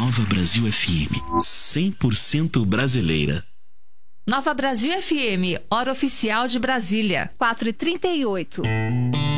Nova Brasil FM, 100% brasileira. Nova Brasil FM, hora oficial de Brasília, 4h38.